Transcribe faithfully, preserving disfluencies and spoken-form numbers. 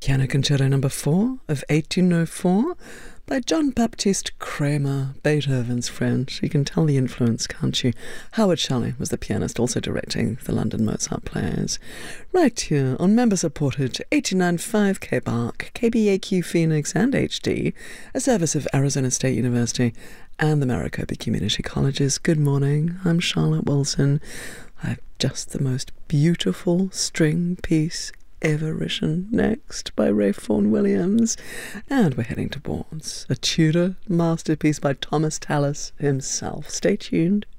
Piano Concerto Number four of eighteen oh four by John Baptiste Kramer, Beethoven's friend. You can tell the influence, can't you? Howard Shelley was the pianist, also directing the London Mozart Players. Right here on member-supported eighty-nine point five K B A R C, K B A Q Phoenix and H D, a service of Arizona State University and the Maricopa Community Colleges. Good morning, I'm Charlotte Wilson. I've just the most beautiful string piece ever written next by Ralph Vaughan Williams, and we're heading towards a Tudor masterpiece by Thomas Tallis himself. Stay tuned.